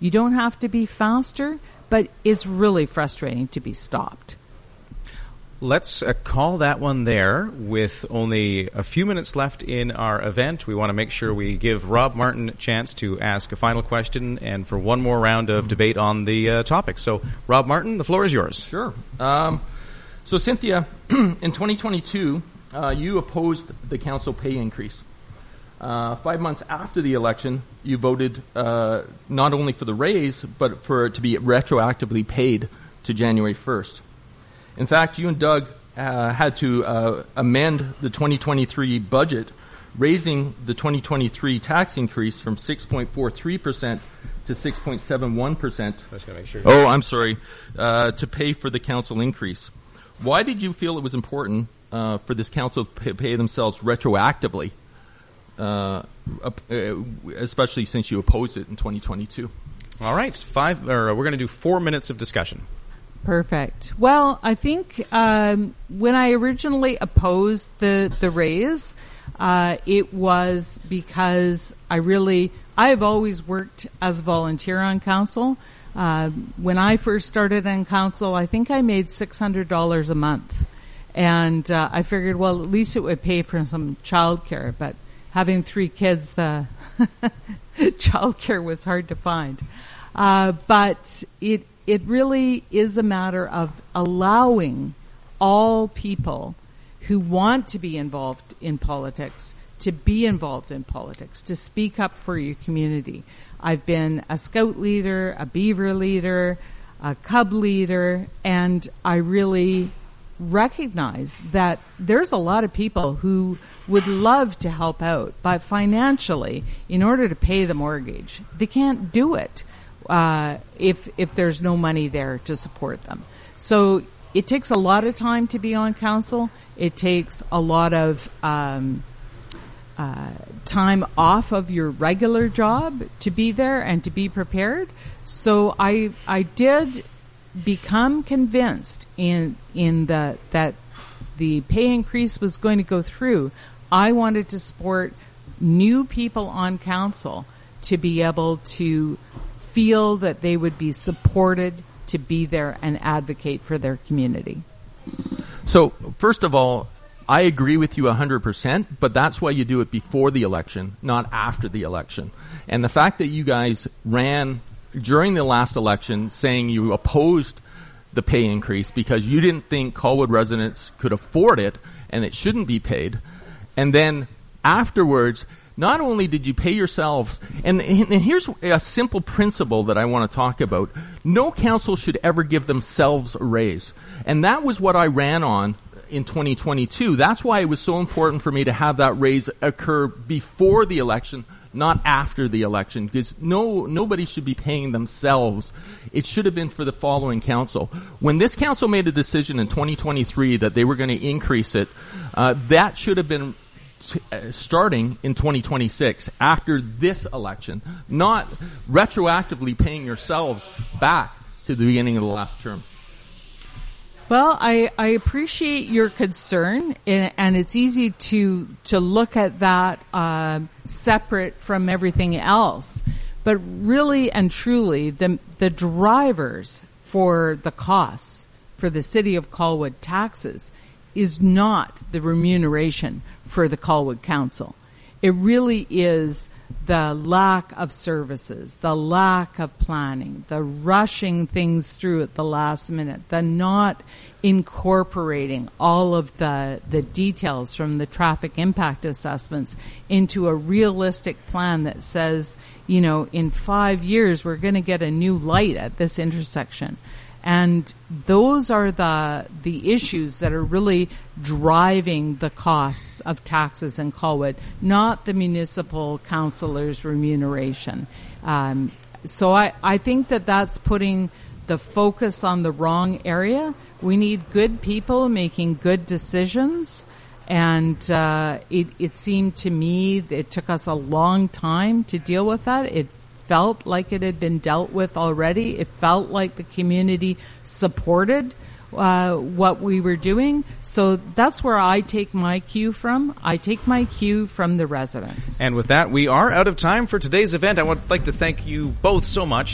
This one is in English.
You don't have to be faster, but it's really frustrating to be stopped. Let's call that one there. With only a few minutes left in our event, we want to make sure we give Rob Martin a chance to ask a final question and for one more round of debate on the topic. So, Rob Martin, the floor is yours. Sure. So, Cynthia, in 2022, you opposed the council pay increase. 5 months after the election, you voted not only for the raise, but for it to be retroactively paid to January 1st. In fact, you and Doug had to amend the 2023 budget, raising the 2023 tax increase from 6.43% to 6.71%. Oh, I'm sorry, to pay for the council increase. Why did you feel it was important for this council to pay themselves retroactively, especially since you opposed it in 2022? All right, we're going to do 4 minutes of discussion. Perfect. Well, I think when I originally opposed the raise, it was because I've always worked as a volunteer on council. When I first started on council, I think I made $600 a month. And I figured, well, at least it would pay for some childcare. But having 3 kids, the childcare was hard to find. But it really is a matter of allowing all people who want to be involved in politics to be involved in politics, to speak up for your community. I've been a Scout leader, a Beaver leader, a Cub leader, and I really recognize that there's a lot of people who would love to help out, but financially, in order to pay the mortgage, they can't do it. If there's no money there to support them. So it takes a lot of time to be on council. It takes a lot of time off of your regular job to be there and to be prepared. So I did become convinced that the pay increase was going to go through. I wanted to support new people on council to be able to feel that they would be supported to be there and advocate for their community. So, first of all, I agree with you 100%, but that's why you do it before the election, not after the election. And the fact that you guys ran during the last election saying you opposed the pay increase because you didn't think Colwood residents could afford it and it shouldn't be paid, and then afterwards, not only did you pay yourselves, and here's a simple principle that I want to talk about. No council should ever give themselves a raise. And that was what I ran on in 2022. That's why it was so important for me to have that raise occur before the election, not after the election, because nobody should be paying themselves. It should have been for the following council. When this council made a decision in 2023 that they were going to increase it, that should have been starting in 2026 after this election, not retroactively paying yourselves back to the beginning of the last term. Well, I appreciate your concern, and it's easy to look at that separate from everything else. But really and truly, the drivers for the costs for the City of Colwood taxes is not the remuneration for the Colwood Council. It really is the lack of services, the lack of planning, the rushing things through at the last minute, the not incorporating all of the details from the traffic impact assessments into a realistic plan that says, in 5 years we're going to get a new light at this intersection. And those are the issues that are really driving the costs of taxes in Colwood, not the municipal councillors' remuneration. So I think that that's putting the focus on the wrong area. We need good people making good decisions. And it seemed to me that it took us a long time to deal with that. It felt like it had been dealt with already. It felt like the community supported what we were doing. So that's where I take my cue from. I take my cue from the residents. And with that, we are out of time for today's event. I would like to thank you both so much.